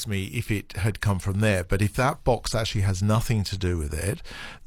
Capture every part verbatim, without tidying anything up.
me if it had come from there. But if that box actually has nothing to do with it,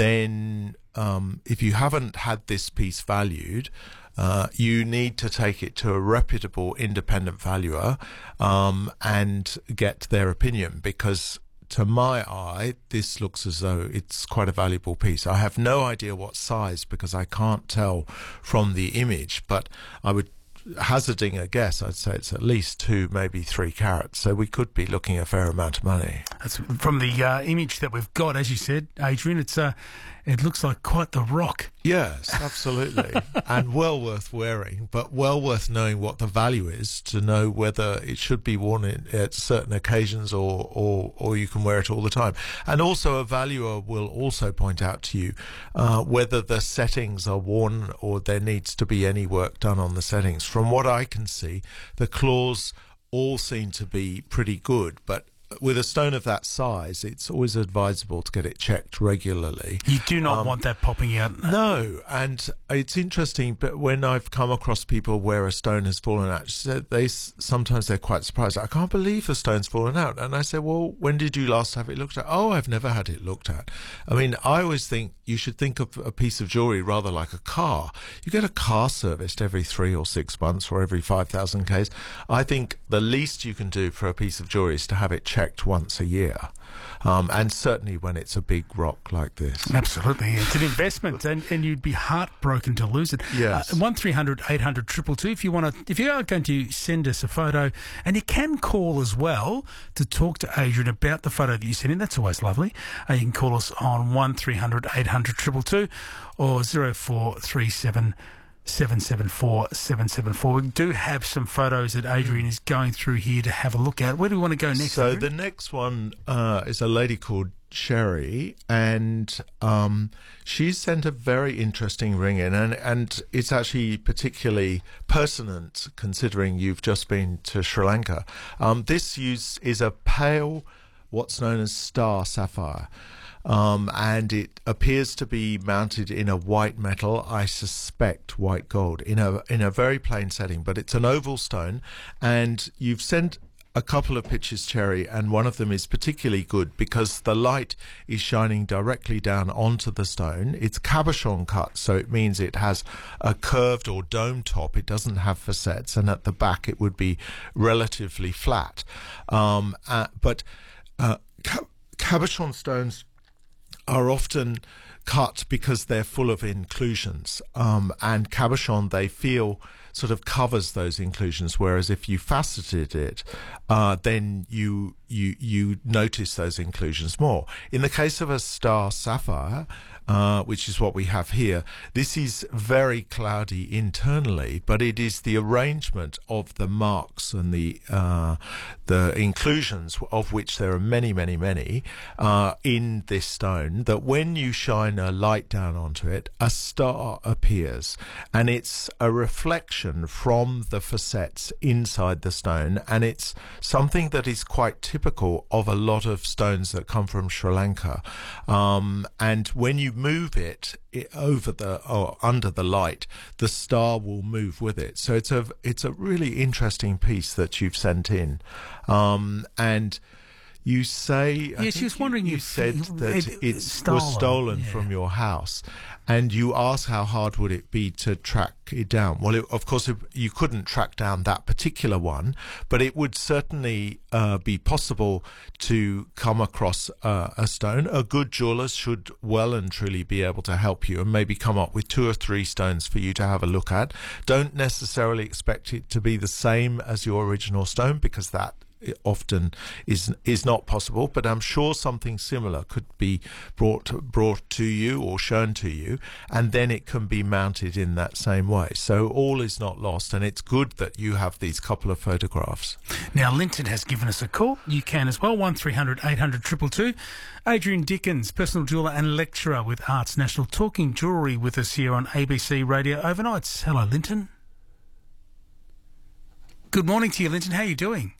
then um, if you haven't had this piece valued, uh, you need to take it to a reputable independent valuer um, and get their opinion, because to my eye, this looks as though it's quite a valuable piece. I have no idea what size because I can't tell from the image, but I would, hazarding a guess, I'd say it's at least two, maybe three carats. So we could be looking at a fair amount of money. That's from the uh, image that we've got, as you said, Adrian. It's uh, it looks like quite the rock. Yes, absolutely. And well worth wearing, but well worth knowing what the value is to know whether it should be worn in, at certain occasions or, or, or you can wear it all the time. And also a valuer will also point out to you uh, whether the settings are worn or there needs to be any work done on the settings. From what I can see, the claws all seem to be pretty good, but with a stone of that size, it's always advisable to get it checked regularly. You do not um, want that popping out. No, and it's interesting, but when I've come across people where a stone has fallen out, they sometimes they're quite surprised. I can't believe the stone's fallen out. And I say, well, when did you last have it looked at? Oh, I've never had it looked at. I mean, I always think you should think of a piece of jewellery rather like a car. You get a car serviced every three or six months or every five thousand Ks. I think the least you can do for a piece of jewellery is to have it checked once a year, um, and certainly when it's a big rock like this. Absolutely, it's an investment, and, and you'd be heartbroken to lose it. Yes. Uh, one three hundred eight hundred two two two. If you want to, if you are going to send us a photo, and you can call as well to talk to Adrian about the photo that you sent in. That's always lovely. Uh, you can call us on one three hundred eight hundred two two two or zero four three seven. seven seven four seven seven four. We do have some photos that Adrian is going through here to have a look at. Where do we want to go next, So Adrian? the next one uh, is a lady called Sherry, and um, she sent a very interesting ring in, and, and it's actually particularly pertinent considering you've just been to Sri Lanka. Um, this use is a pale, what's known as star sapphire. Um, and it appears to be mounted in a white metal, I suspect white gold, in a in a very plain setting, but it's an oval stone, and you've sent a couple of pictures, Cherry, and one of them is particularly good because the light is shining directly down onto the stone. It's cabochon cut, so it means it has a curved or dome top. It doesn't have facets, and at the back it would be relatively flat. Um, uh, but uh, ca- cabochon stones are often cut because they're full of inclusions, um, and cabochon, they feel, sort of covers those inclusions, whereas if you faceted it, uh, then you you you notice those inclusions more. In the case of a star sapphire, uh, which is what we have here, this is very cloudy internally, but it is the arrangement of the marks and the uh, the inclusions, of which there are many, many, many, uh, in this stone, that when you shine a light down onto it, a star appears, and it's a reflection from the facets inside the stone, and it's something that is quite typical of a lot of stones that come from Sri Lanka. Um, and when you move it, it over the or under the light, the star will move with it. So it's a it's a really interesting piece that you've sent in, um, and. You say, I yes, she was wondering you, you if said that it, it stolen, was stolen yeah. from your house, and you asked how hard would it be to track it down. Well, it, of course, it, you couldn't track down that particular one, but it would certainly uh, be possible to come across uh, a stone. A good jeweller should well and truly be able to help you and maybe come up with two or three stones for you to have a look at. Don't necessarily expect it to be the same as your original stone, because that it often is is not possible, but I'm sure something similar could be brought brought to you or shown to you, and then it can be mounted in that same way. So all is not lost, and it's good that you have these couple of photographs. Now, Linton has given us a call. You can as well, one three hundred eight hundred two two two. Adrian Dickens, personal jeweller and lecturer with Arts National, talking jewellery with us here on A B C Radio Overnights. Hello, Linton. Good morning to you, Linton. How are you doing?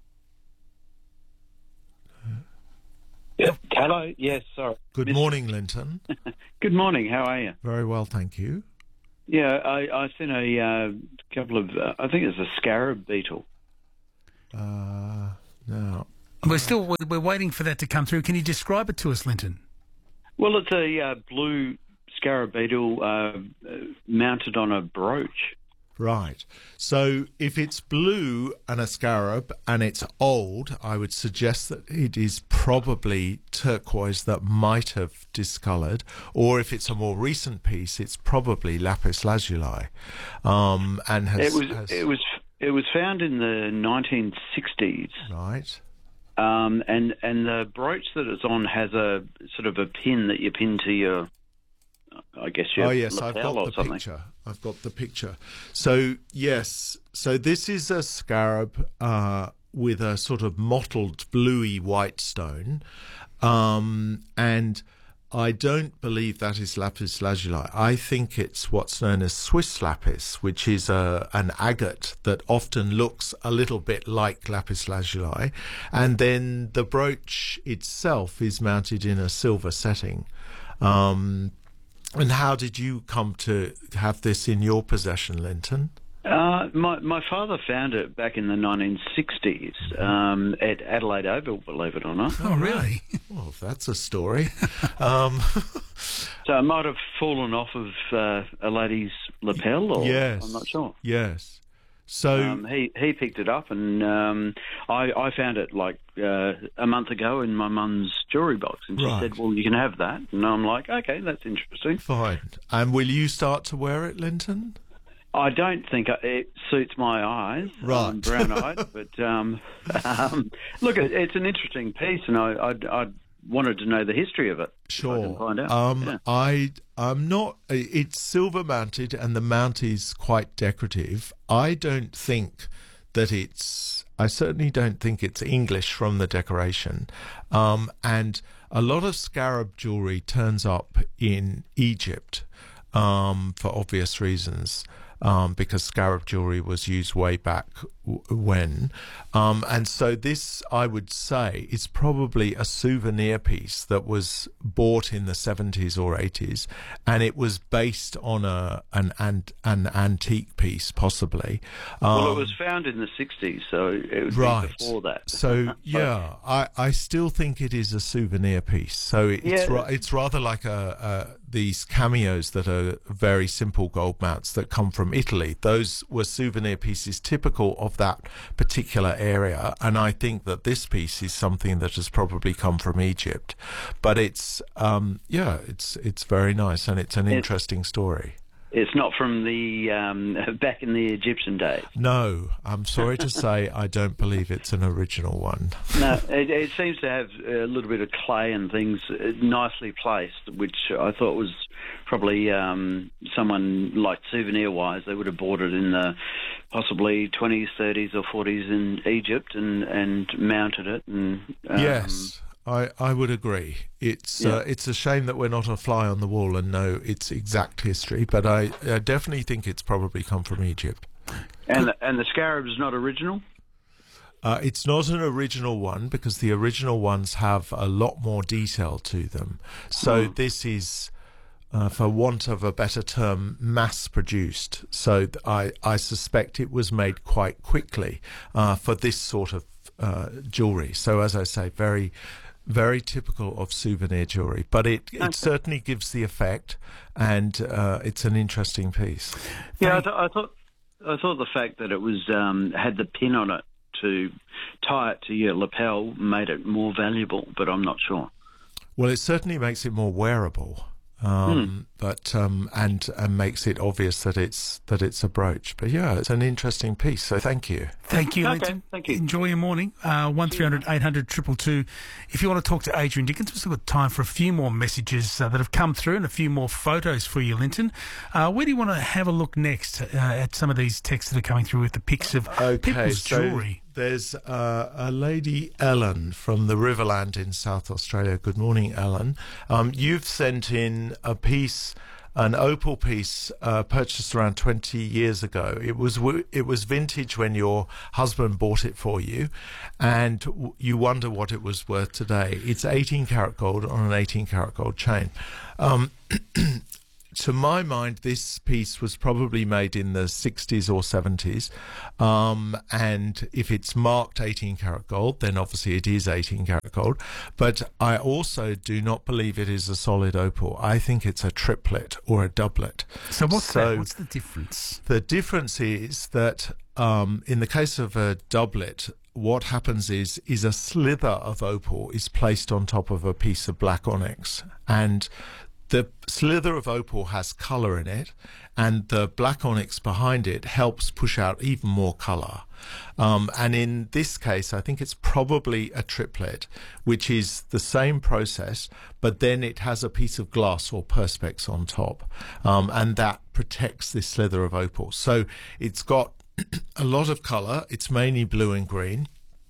Yeah. Hello. Yes. Sorry. Good Mister morning, Linton. Good morning. How are you? Very well, thank you. Yeah, I, I sent a uh, couple of. Uh, I think it's a scarab beetle. Uh, now, We're still we're we're waiting for that to come through. Can you describe it to us, Linton? Well, it's a uh, blue scarab beetle uh, uh, mounted on a brooch. Right. So if it's blue and a scarab and it's old, I would suggest that it is probably turquoise that might have discoloured, or if it's a more recent piece, it's probably lapis lazuli. Um, and has, It was has, it was it was found in the nineteen sixties. right. Um, and and the brooch that it's on has a sort of a pin that you pin to your, I guess your Oh yes, I've lapel got or the something. picture. I've got the picture. So yes, so this is a scarab uh, with a sort of mottled bluey white stone, um, and I don't believe that is lapis lazuli. I think it's what's known as Swiss lapis, which is a, an agate that often looks a little bit like lapis lazuli. And then the brooch itself is mounted in a silver setting. Um, and how did you come to have this in your possession, Linton? Uh, my my father found it back in the nineteen sixties um, at Adelaide Oval, believe it or not. Oh, really? Well, that's a story. um, So it might have fallen off of uh, a lady's lapel, or yes. I'm not sure. Yes. So Um, he he picked it up, and um, I I found it like uh, a month ago in my mum's jewellery box, and she Right. said, "Well, you can have that." And I'm like, "Okay, that's interesting." fine. And will you start to wear it, Linton? I don't think it suits my eyes, Right. um, brown-eyed, but um, um, look, it, it's an interesting piece, and I, I, I wanted to know the history of it. if I can Sure. find out. Um, Yeah. I I'm not. It's silver mounted, and the mount is quite decorative. I don't think that it's. I certainly don't think it's English from the decoration, um, and a lot of scarab jewelry turns up in Egypt um, for obvious reasons. Um, because scarab jewelry was used way back w- when. Um, and so this, I would say, is probably a souvenir piece that was bought in the seventies or eighties, and it was based on a an an, an antique piece, possibly. Um, Well, it was found in the sixties, so it would right. be before that. So yeah, I, I still think it is a souvenir piece. So it, it's Yeah. ra- it's rather like a, a these cameos that are very simple gold mounts that come from Italy. Those were souvenir pieces typical of that particular area, and I think that this piece is something that has probably come from Egypt. But it's um, yeah, it's it's very nice, and it's an It- interesting story. It's not from the um, back in the Egyptian days. No, I'm sorry to say I don't believe it's an original one. No, it, it seems to have a little bit of clay and things uh, nicely placed, which I thought was probably um, someone, like souvenir-wise, they would have bought it in the possibly twenties, thirties or forties in Egypt and, and mounted it. And um, Yes, I, I would agree. It's Yeah. uh, it's a shame that we're not a fly on the wall and know its exact history, but I, I definitely think it's probably come from Egypt. And the, and the scarab is not original? Uh, it's not an original one because the original ones have a lot more detail to them. So Hmm. this is, uh, for want of a better term, mass-produced. So th- I, I suspect it was made quite quickly uh, for this sort of uh, jewellery. So as I say, very... very typical of souvenir jewellery, but it, it Okay. certainly gives the effect, and uh, it's an interesting piece. Yeah, I, th- I thought I thought the fact that it was um, had the pin on it to tie it to your lapel made it more valuable, but I'm not sure. Well, it certainly makes it more wearable, um, but um, and and makes it obvious that it's that it's a brooch. But yeah, it's an interesting piece. So thank you. Thank you, Okay, Linton. thank you. Enjoy your morning. Uh, one three hundred eight hundred two two two. If you want to talk to Adrian Dickens, we've still got time for a few more messages uh, that have come through and a few more photos for you, Linton. Uh, where do you want to have a look next uh, at some of these texts that are coming through with the pics of people's so jewellery? there's uh, a lady, Ellen, from the Riverland in South Australia. Good morning, Ellen. Um, you've sent in a piece, an opal piece uh, purchased around twenty years ago. It was w- it was vintage when your husband bought it for you, and w- you wonder what it was worth today. It's eighteen karat gold on an eighteen karat gold chain. Um, to my mind, this piece was probably made in the sixties or seventies. Um, and if it's marked eighteen karat gold, then obviously it is eighteen karat gold. But I also do not believe it is a solid opal. I think it's a triplet or a doublet. So what's So that? What's the difference? the difference is that um, in the case of a doublet, what happens is is a slither of opal is placed on top of a piece of black onyx, and the slither of opal has colour in it, and the black onyx behind it helps push out even more colour. Um, and in this case, I think it's probably a triplet, which is the same process, but then it has a piece of glass or perspex on top, um, and that protects this slither of opal. So it's got a lot of colour. It's mainly blue and green.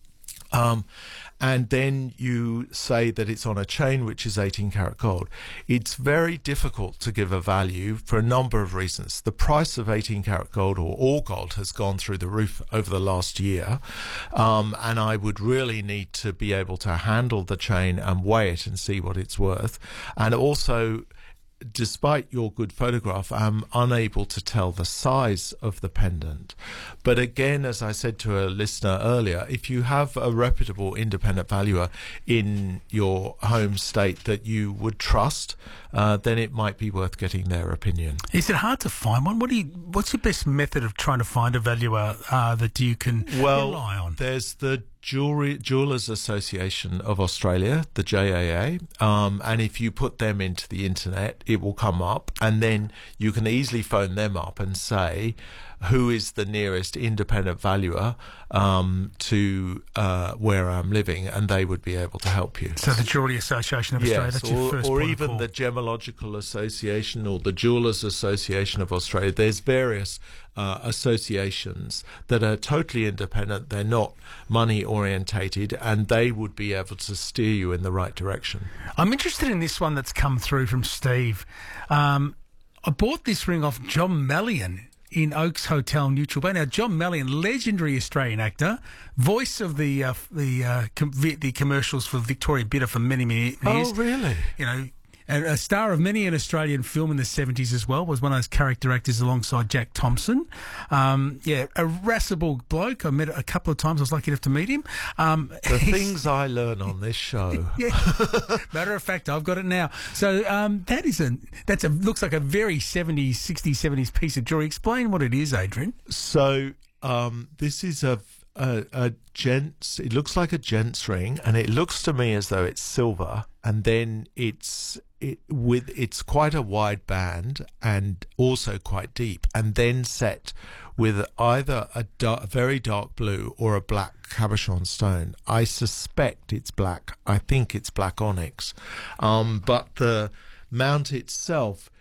Um, and then you say that it's on a chain which is eighteen karat gold. It's very difficult to give a value for a number of reasons. The price of eighteen karat gold or all gold has gone through the roof over the last year, um, and I would really need to be able to handle the chain and weigh it and see what it's worth. And also, despite your good photograph, I'm unable to tell the size of the pendant. But again, as I said to a listener earlier, if you have a reputable independent valuer in your home state that you would trust, uh, then it might be worth getting their opinion. Is it hard to find one? What do you? What's your best method of trying to find a valuer uh, that you can well, rely on? There's the Jewelry Jewelers Association of Australia, the J A A, um, and if you put them into the internet, it will come up, and then you can easily phone them up and say, who is the nearest independent valuer um, to uh, where I'm living, and they would be able to help you. So the Jewellery Association of Australia, Yes, that's your or, first or point of even call. the Gemological Association or the Jewelers Association of Australia. There's various uh, associations that are totally independent. They're not money orientated, and they would be able to steer you in the right direction. I'm interested in this one that's come through from Steve. Um, I bought this ring off John Mallion in Oaks Hotel, Neutral Bay. Now, John Mallion, legendary Australian actor, voice of the uh, the uh, com- the commercials for Victoria Bitter for many, many years. Oh, really? You know, a, a star of many an Australian film in the seventies as well, was one of those character actors alongside Jack Thompson. Um, yeah, a irascible bloke. I met a couple of times. I was lucky enough to meet him. Um, The things I learn on this show. Yeah. Matter of fact, I've got it now. So um, that is a that's a looks like a very seventies, sixties, seventies piece of jewelry. Explain what it is, Adrian. So um, this is a, a a gents. It looks like a gents ring, and it looks to me as though it's silver, and then it's it with it's quite a wide band and also quite deep, and then set with either a dark, very dark blue or a black cabochon stone. I suspect it's black. I think it's black onyx, um, but the mount itself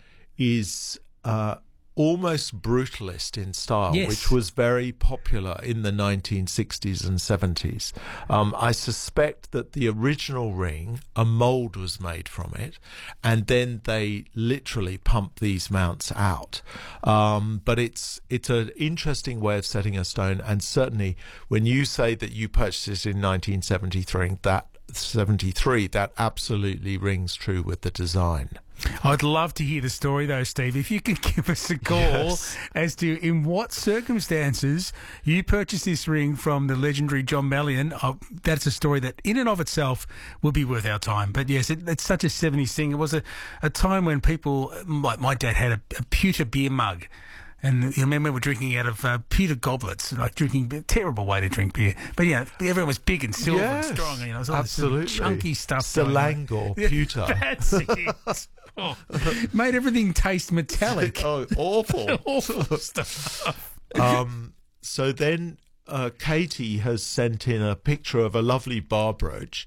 is uh, almost brutalist in style, Yes. which was very popular in the nineteen sixties and seventies. Um, I suspect that the original ring, a mould was made from it, and then they literally pumped these mounts out. Um, but it's it's an interesting way of setting a stone, and certainly when you say that you purchased it in nineteen seventy-three, that seventy-three, that absolutely rings true with the design. I'd love to hear the story, though, Steve. If you could give us a call Yes. as to in what circumstances you purchased this ring from the legendary John Mallion, uh, that's a story that in and of itself would be worth our time. But yes, it, it's such a seventies thing. It was a, a time when people, like my dad had a, a pewter beer mug. And you remember we were drinking out of uh, pewter goblets, like drinking a terrible way to drink beer. But yeah, everyone was big and silver Yes, and strong. You know, it was all this absolutely. chunky stuff. going on. Selangor Yeah, pewter. That's it. Oh, made everything taste metallic. Oh, awful. Awful stuff. um, so then uh, Katie has sent in a picture of a lovely bar brooch,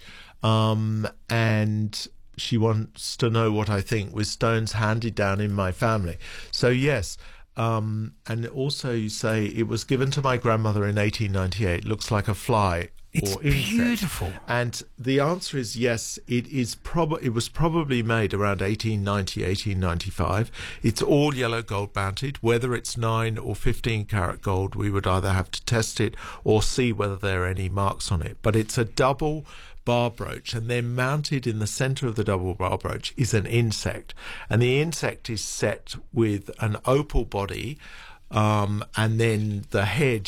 um, and she wants to know what I think with stones handed down in my family. So yes, um, and also you say it was given to my grandmother in eighteen ninety-eight. Looks like a fly. It's Or insect. beautiful. And the answer is yes, it is prob- it was probably made around eighteen ninety, eighteen ninety-five. It's all yellow gold mounted. Whether it's nine or fifteen karat gold, we would either have to test it or see whether there are any marks on it. But it's a double bar brooch, and then mounted in the centre of the double bar brooch is an insect, and the insect is set with an opal body, um, and then the head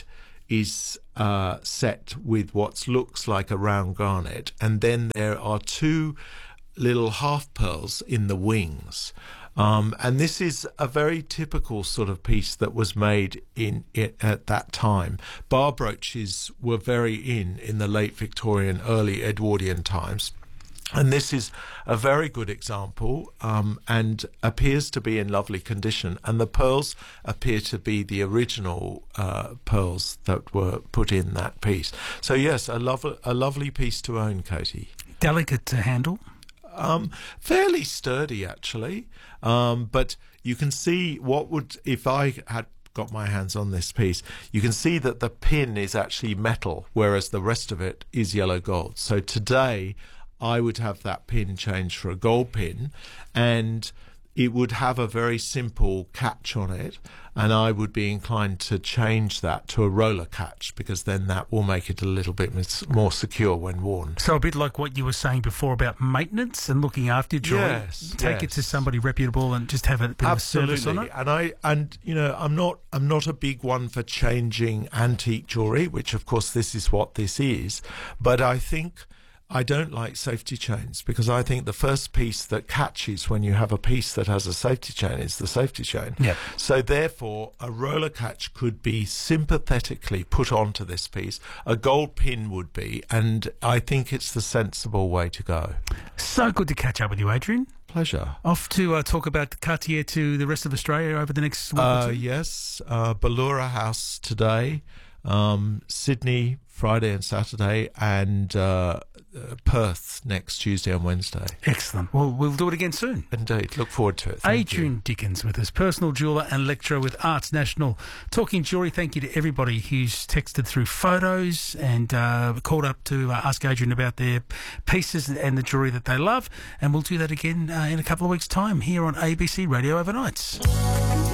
is uh, set with what looks like a round garnet, and then there are two little half pearls in the wings. Um, and this is a very typical sort of piece that was made in it at that time. Bar brooches were very in in the late Victorian, early Edwardian times. And this is a very good example, um, and appears to be in lovely condition. And the pearls appear to be the original uh, pearls that were put in that piece. So yes, a, lo- a lovely piece to own, Katie. Delicate to handle? Um, fairly sturdy, actually. Um, but you can see what would, if I had got my hands on this piece, you can see that the pin is actually metal, whereas the rest of it is yellow gold. So today, I would have that pin changed for a gold pin, and it would have a very simple catch on it, and I would be inclined to change that to a roller catch, because then that will make it a little bit more secure when worn. So a bit like what you were saying before about maintenance and looking after your jewelry. Yes, Take yes. it to somebody reputable and just have a bit Absolutely. of a service on it. And I and you know I'm not I'm not a big one for changing antique jewelry, which of course this is what this is, but I think I don't like safety chains, because I think the first piece that catches when you have a piece that has a safety chain is the safety chain. Yep. So therefore, a roller catch could be sympathetically put onto this piece. A gold pin would be, and I think it's the sensible way to go. So good to catch up with you, Adrian. Pleasure. Off to uh, talk about Cartier to the rest of Australia over the next week Uh, or two? yes, uh, Ballura House today, um, Sydney Friday and Saturday, and uh, uh, Perth next Tuesday and Wednesday. Excellent. Well, we'll do it again soon. Indeed. Look forward to it. Thank Adrian you. Dickens with us, personal jeweller and lecturer with Arts National. Talking jewellery, thank you to everybody who's texted through photos and uh, called up to uh, ask Adrian about their pieces and the jewellery that they love. And we'll do that again uh, in a couple of weeks' time here on A B C Radio Overnights.